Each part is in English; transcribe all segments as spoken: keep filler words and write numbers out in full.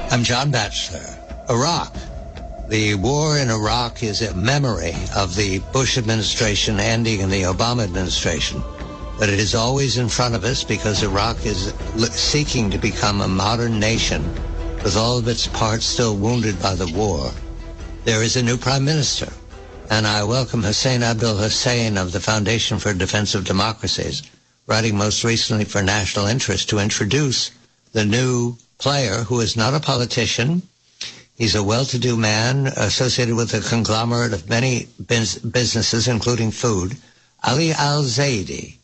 I'm John Batchelor. Iraq. The war in Iraq is a memory of the Bush administration ending in the Obama administration. But it is always in front of us because Iraq is seeking to become a modern nation with all of its parts still wounded by the war. There is a new prime minister, and I welcome Hussein Abdul Hussein of the Foundation for Defense of Democracies, writing most recently for National Interest, to introduce the new player who is not a politician. He's a well-to-do man associated with a conglomerate of many biz- businesses, including food, Ali Al-Zaidi.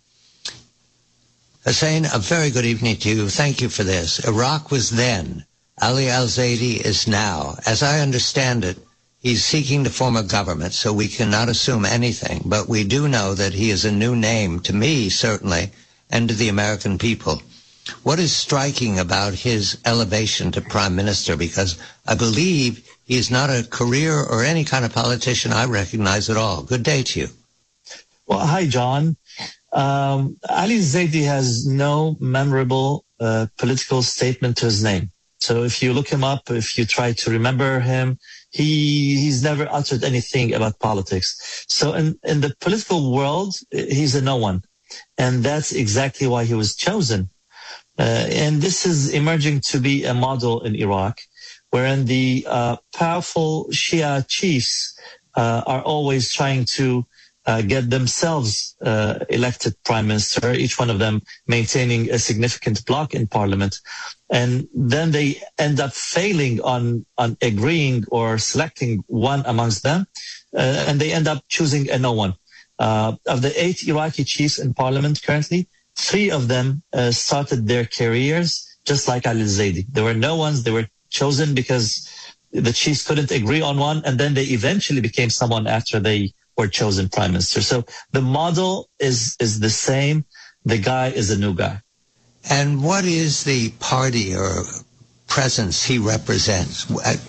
Hussein, a very good evening to you. Thank you for this. Iraq was then. Ali Al-Zaidi is now. As I understand it, he's seeking to form a government, so we cannot assume anything. But we do know that he is a new name, to me certainly, and to the American people. What is striking about his elevation to prime minister? Because I believe he is not a career or any kind of politician I recognize at all. Good day to you. Well, hi, John. Um, Ali Zaidi has no memorable uh, political statement to his name. So if you look him up, if you try to remember him, he he's never uttered anything about politics. So in, in the political world, he's a no one. And that's exactly why he was chosen. Uh, and this is emerging to be a model in Iraq, wherein the uh, powerful Shia chiefs uh, are always trying to uh, get themselves uh, elected prime minister, each one of them maintaining a significant bloc in parliament. And then they end up failing on, on agreeing or selecting one amongst them, uh, and they end up choosing a no one. Uh, of the eight Iraqi chiefs in parliament currently, three of them uh, started their careers just like Ali Zaidi. There were no ones. They were chosen because the chiefs couldn't agree on one, and then they eventually became someone after they were chosen prime minister. So the model is is the same. The guy is a new guy. And what is the party or presence he represents?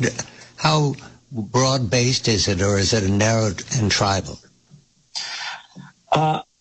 How broad-based is it, or is it narrowed and tribal? Uh,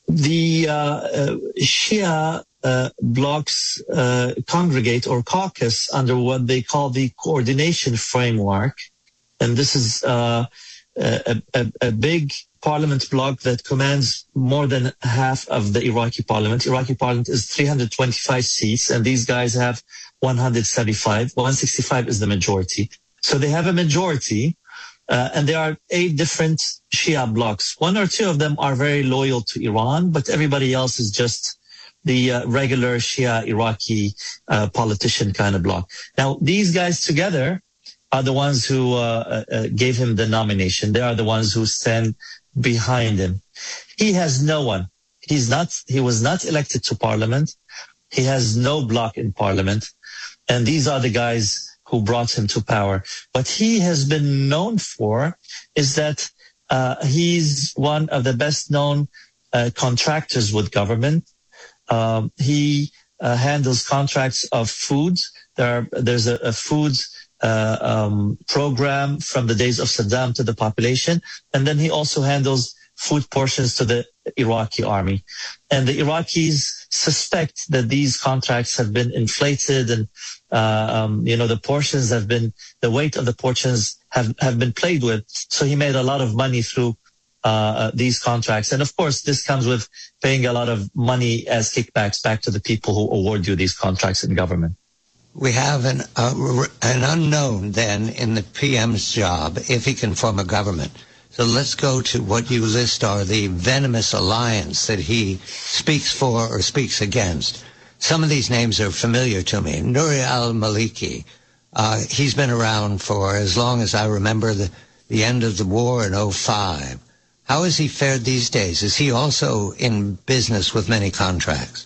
The uh, uh, Shia uh, blocs uh, congregate or caucus under what they call the coordination framework. And this is uh, a, a, a big parliament bloc that commands more than half of the Iraqi parliament. Iraqi parliament is three hundred twenty-five seats, and these guys have one hundred seventy-five. one hundred sixty-five is the majority. So they have a majority. Uh, and there are eight different Shia blocs. One or two of them are very loyal to Iran, but everybody else is just the uh, regular Shia Iraqi uh, politician kind of bloc. Now, these guys together are the ones who uh, uh, gave him the nomination. They are the ones who stand behind him. He has no one. He's not. He was not elected to parliament. He has no bloc in parliament. And these are the guys who brought him to power. What he has been known for is that uh, he's one of the best known uh, contractors with government. Um, he uh, handles contracts of food. There are, there's a, a food uh, um, program from the days of Saddam to the population. And then he also handles food portions to the Iraqi army. And the Iraqis suspect that these contracts have been inflated and Uh, um, you know, the portions have been, the weight of the portions have, have been played with. So he made a lot of money through uh, these contracts. And of course, this comes with paying a lot of money as kickbacks back to the people who award you these contracts in government. We have an, uh, an unknown then in the P M's job, if he can form a government. So let's go to what you list are the venomous alliance that he speaks for or speaks against. Some of these names are familiar to me. Nouri al-Maliki, uh, he's been around for as long as I remember the, the end of the war in oh five. How has he fared these days? Is he also in business with many contracts?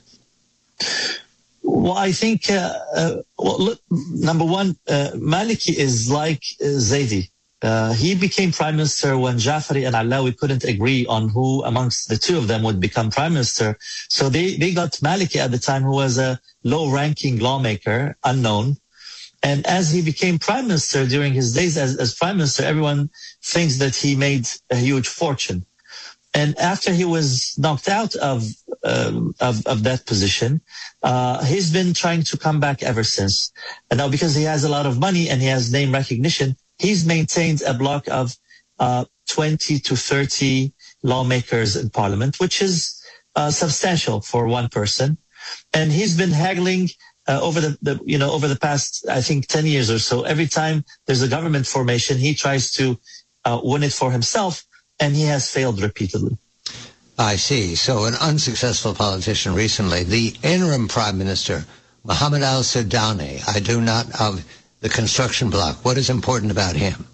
Well, I think, uh, uh, well, look, number one, uh, Maliki is like uh, Zaidi. Uh, he became prime minister when Jafari and Alawi couldn't agree on who amongst the two of them would become prime minister. So they, they got Maliki at the time, who was a low-ranking lawmaker, unknown. And as he became prime minister during his days as, as prime minister, everyone thinks that he made a huge fortune. And after he was knocked out of um, of, of that position, uh, he's been trying to come back ever since. And now, because he has a lot of money and he has name recognition, he's maintained a block of uh, twenty to thirty lawmakers in parliament, which is uh, substantial for one person. And he's been haggling uh, over the, the, you know, over the past, I think, ten years or so. Every time there's a government formation, he tries to uh, win it for himself, and he has failed repeatedly. I see. So an unsuccessful politician recently. The interim prime minister, Mohammed al-Sudani, I do not, of the construction bloc. What is important about him?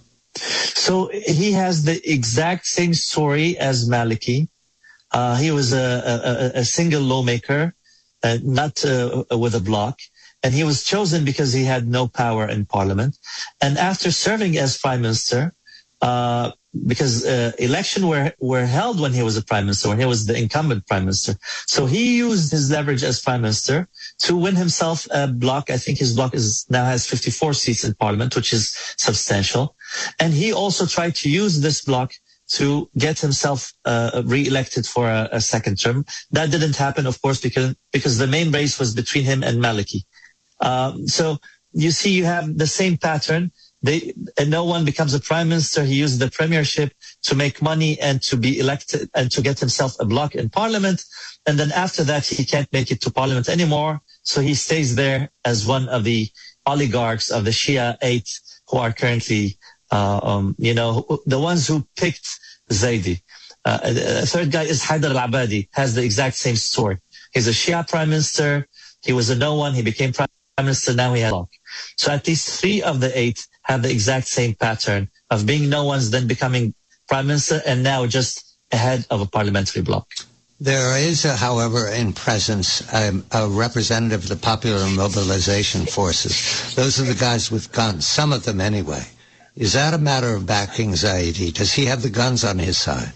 So he has the exact same story as Maliki. Uh, he was a, a, a single lawmaker, uh, not uh, with a bloc. And he was chosen because he had no power in parliament. And after serving as prime minister, uh, because uh, election were, were held when he was a prime minister, when he was the incumbent prime minister. So he used his leverage as prime minister to win himself a bloc. I think his bloc is now has fifty-four seats in parliament, which is substantial. And he also tried to use this bloc to get himself uh, re-elected for a, a second term. That didn't happen, of course, because, because the main race was between him and Maliki. Um, so you see, you have the same pattern. They, and no one becomes a prime minister. He used the premiership to make money and to be elected and to get himself a bloc in parliament. And then after that, he can't make it to parliament anymore. So he stays there as one of the oligarchs of the Shia eight who are currently, uh, um, you know, the ones who picked Zaidi. Uh, a third guy is Haider al-Abadi, has the exact same story. He's a Shia prime minister. He was a no one. He became prime minister. Now he has a bloc. So at least three of the eight have the exact same pattern of being no ones, then becoming prime minister, and now just ahead of a parliamentary bloc. There is, uh, however, in presence, um, a representative of the Popular Mobilization Forces. Those are the guys with guns, some of them anyway. Is that a matter of backing Zaidi? Does he have the guns on his side?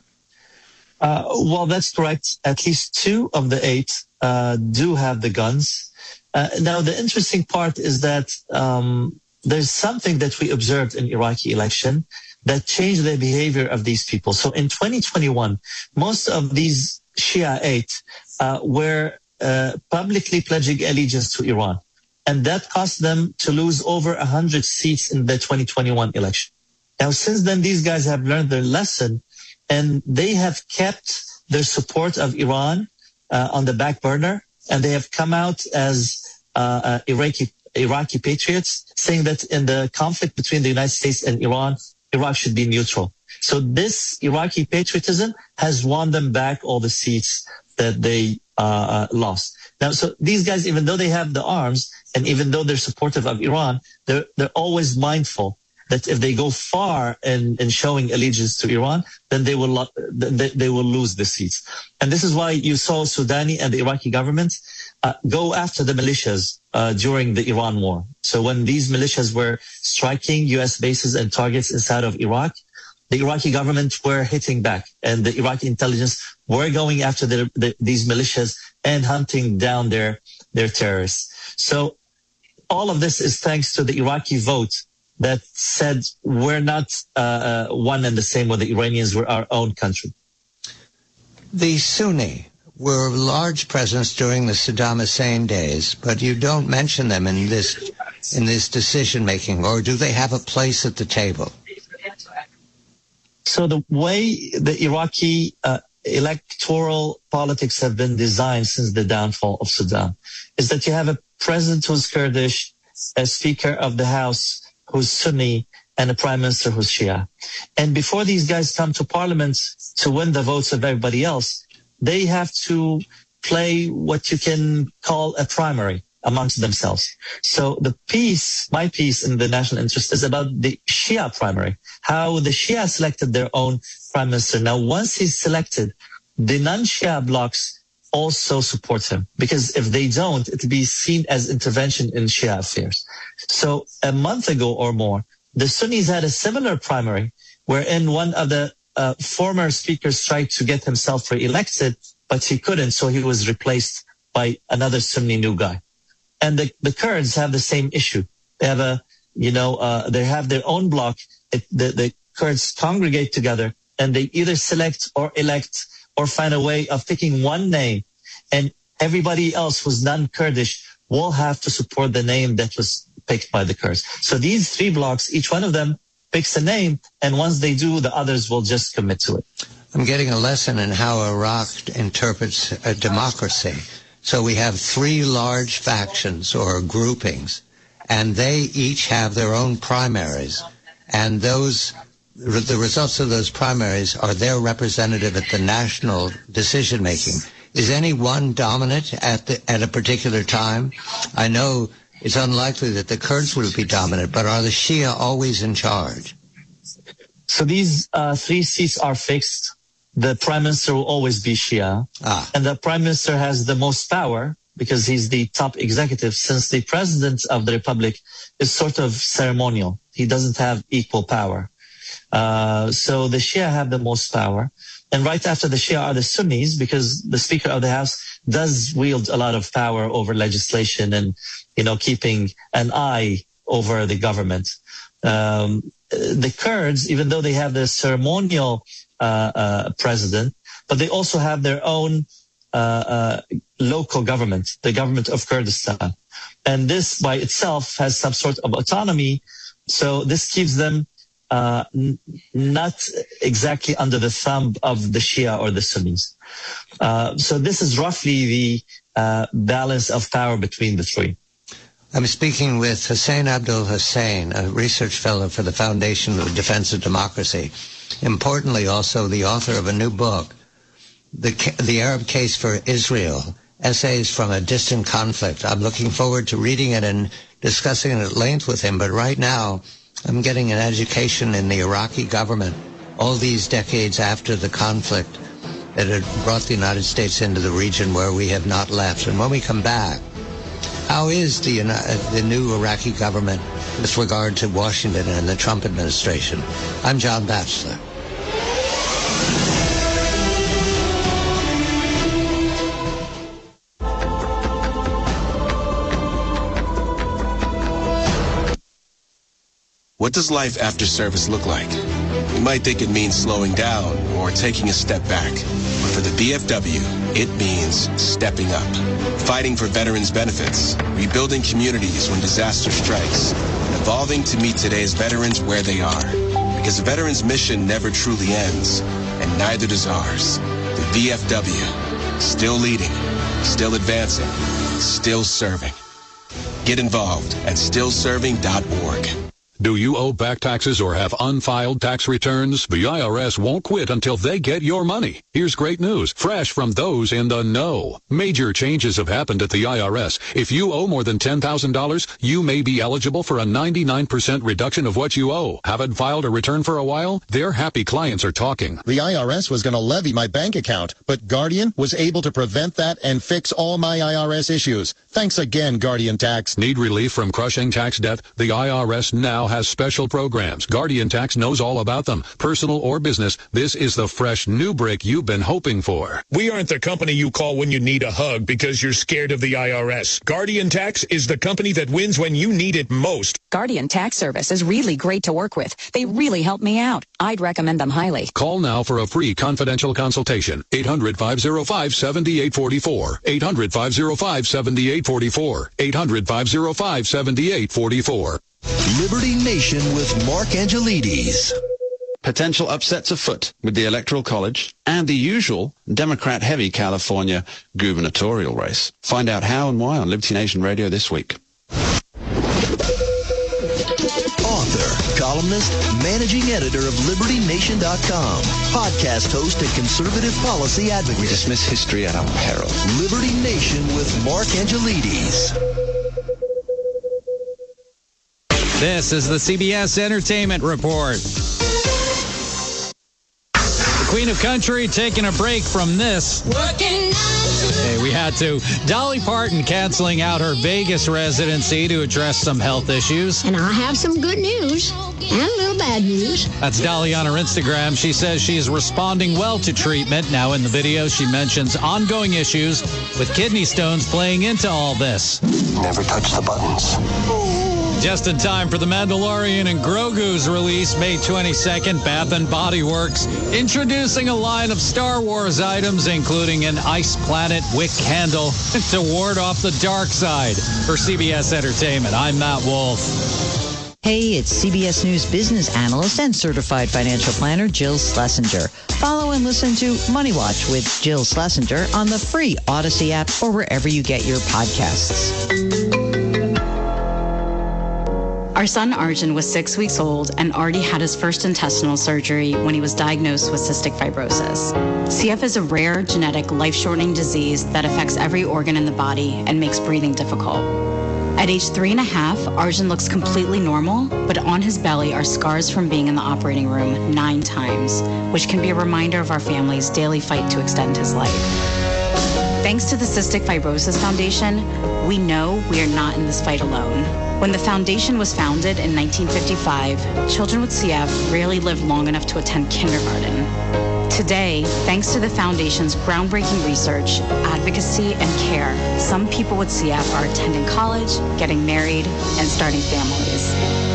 Uh, well, that's correct. At least two of the eight uh, do have the guns. Uh, now, the interesting part is that um, there's something that we observed in Iraqi election that changed the behavior of these people. So in twenty twenty-one, most of these Shia eight uh, were uh, publicly pledging allegiance to Iran. And that cost them to lose over one hundred seats in the twenty twenty-one election. Now, since then, these guys have learned their lesson, and they have kept their support of Iran uh, on the back burner, and they have come out as uh, uh, Iraqi Iraqi patriots, saying that in the conflict between the United States and Iran, Iraq should be neutral. So this Iraqi patriotism has won them back all the seats that they uh, lost. Now, so these guys, even though they have the arms and even though they're supportive of Iran, they're, they're always mindful that if they go far in, in showing allegiance to Iran, then they will they, they will lose the seats. And this is why you saw Sudani and the Iraqi government uh, go after the militias uh, during the Iran war. So when these militias were striking U S bases and targets inside of Iraq, the Iraqi government were hitting back, and the Iraqi intelligence were going after the, the, these militias and hunting down their their terrorists. So all of this is thanks to the Iraqi vote that said we're not uh, one and the same with the Iranians, we're our own country. The Sunni were a large presence during the Saddam Hussein days, but you don't mention them in this in this decision making, or do they have a place at the table? So the way the Iraqi uh, electoral politics have been designed since the downfall of Saddam is that you have a president who's Kurdish, a speaker of the House who's Sunni, and a prime minister who's Shia. And before these guys come to parliament to win the votes of everybody else, they have to play what you can call a primary amongst themselves. So the piece, my piece in the national interest is about the Shia primary, how the Shia selected their own prime minister. Now, once he's selected, the non-Shia blocs also support him, because if they don't, it'll be seen as intervention in Shia affairs. So a month ago or more, the Sunnis had a similar primary wherein one of the uh, former speakers tried to get himself re-elected, but he couldn't, so he was replaced by another Sunni new guy. And the, the Kurds have the same issue. They have a, you know, uh, they have their own bloc. It, the, the Kurds congregate together, and they either select or elect or find a way of picking one name, and everybody else who's non-Kurdish will have to support the name that was picked by the Kurds. So these three blocks, each one of them picks a name, and once they do, the others will just commit to it. I'm getting a lesson in how Iraq interprets a democracy. So we have three large factions or groupings, and they each have their own primaries, and those the results of those primaries are their representative at the national decision making. Is any one dominant at the, at a particular time? I know it's unlikely that the Kurds would be dominant, but are the Shia always in charge? So these uh, three seats are fixed. The prime minister will always be Shia. Ah. And the prime minister has the most power because he's the top executive, since the president of the republic is sort of ceremonial. He doesn't have equal power. Uh, so the Shia have the most power. And right after the Shia are the Sunnis, because the Speaker of the House does wield a lot of power over legislation and, you know, keeping an eye over the government. Um, the Kurds, even though they have the ceremonial uh, uh, president, but they also have their own uh, uh, local government, the government of Kurdistan. And this by itself has some sort of autonomy. So this keeps them Uh, n- not exactly under the thumb of the Shia or the Sunnis. Uh, so this is roughly the uh, balance of power between the three. I'm speaking with Hussein Abdul Hussein, a research fellow for the Foundation of Defense of Democracy. Importantly, also the author of a new book, The, the Arab Case for Israel, Essays from a Distant Conflict. I'm looking forward to reading it and discussing it at length with him, but right now, I'm getting an education in the Iraqi government all these decades after the conflict that had brought the United States into the region where we have not left. And when we come back, how is the, the new Iraqi government with regard to Washington and the Trump administration? I'm John Batchelor. What does life after service look like? You might think it means slowing down or taking a step back. But for the V F W, it means stepping up. Fighting for veterans' benefits, rebuilding communities when disaster strikes, and evolving to meet today's veterans where they are. Because a veteran's mission never truly ends, and neither does ours. The V F W, still leading, still advancing, still serving. Get involved at still serving dot org. Do you owe back taxes or have unfiled tax returns? The I R S won't quit until they get your money. Here's great news, fresh from those in the know. Major changes have happened at the I R S. If you owe more than ten thousand dollars, you may be eligible for a ninety-nine percent reduction of what you owe. Haven't filed a return for a while? Their happy clients are talking. The I R S was going to levy my bank account, but Guardian was able to prevent that and fix all my I R S issues. Thanks again, Guardian Tax. Need relief from crushing tax debt? The I R S now has special programs. Guardian Tax knows all about them. Personal or business, this is the fresh new brick you've been hoping for. We aren't the company you call when you need a hug because you're scared of the I R S. Guardian Tax is the company that wins when you need it most. Guardian Tax Service is really great to work with. They really help me out. I'd recommend them highly. Call now for a free confidential consultation. eight hundred, five oh five, seven eight four four. eight hundred, five oh five, seven eight four four. eight hundred, five oh five, seven eight four four. Liberty Nation with Mark Angelides. Potential upsets afoot with the Electoral College and the usual Democrat-heavy California gubernatorial race. Find out how and why on Liberty Nation Radio this week. Author, columnist, managing editor of Liberty Nation dot com, podcast host and conservative policy advocate. We dismiss history at our peril. Liberty Nation with Mark Angelides. This is the C B S Entertainment Report. The Queen of Country taking a break from this. Hey, we had to. Dolly Parton canceling out her Vegas residency to address some health issues. And I have some good news and a little bad news. That's Dolly on her Instagram. She says she is responding well to treatment. Now in the video, she mentions ongoing issues with kidney stones playing into all this. Never touch the buttons. Just in time for The Mandalorian and Grogu's release May twenty-second, Bath and Body Works introducing a line of Star Wars items, including an Ice Planet wick candle to ward off the dark side. For C B S Entertainment, I'm Matt Wolf. Hey, it's C B S News business analyst and certified financial planner Jill Schlesinger. Follow and listen to Money Watch with Jill Schlesinger on the free Odyssey app or wherever you get your podcasts. Our son Arjun was six weeks old and already had his first intestinal surgery when he was diagnosed with cystic fibrosis. C F is a rare, genetic, life-shortening disease that affects every organ in the body and makes breathing difficult. At age three and a half, Arjun looks completely normal, but on his belly are scars from being in the operating room nine times, which can be a reminder of our family's daily fight to extend his life. Thanks to the Cystic Fibrosis Foundation, we know we are not in this fight alone. When the foundation was founded in nineteen fifty-five, children with C F rarely lived long enough to attend kindergarten. Today, thanks to the foundation's groundbreaking research, advocacy, and care, some people with C F are attending college, getting married, and starting families.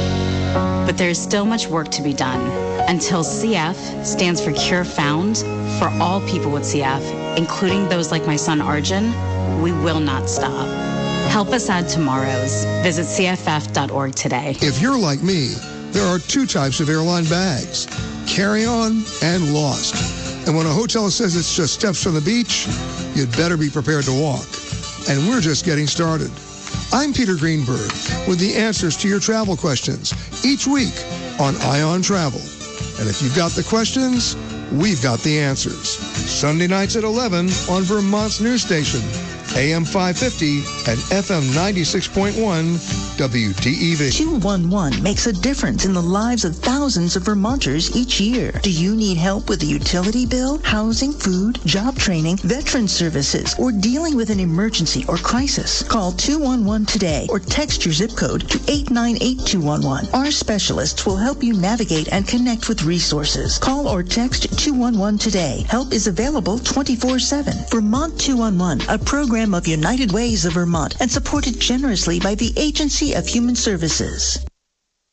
But there is still much work to be done. Until C F stands for Cure Found, for all people with C F, including those like my son Arjun, we will not stop. Help us add tomorrows. Visit C F F dot org today. If you're like me, there are two types of airline bags, carry-on and lost. And when a hotel says it's just steps from the beach, you'd better be prepared to walk. And we're just getting started. I'm Peter Greenberg with the answers to your travel questions each week on Ion Travel. And if you've got the questions, we've got the answers. Sunday nights at eleven on Vermont's news station, A M five fifty and F M ninety-six point one W D E V. two one one makes a difference in the lives of thousands of Vermonters each year. Do you need help with a utility bill, housing, food, job training, veteran services, or dealing with an emergency or crisis? Call two one one today or text your zip code to eight nine eight two one one. Our specialists will help you navigate and connect with resources. Call or text two one one today. Help is available twenty-four seven. Vermont two one one, a program of United Ways of Vermont and supported generously by the Agency of Human Services.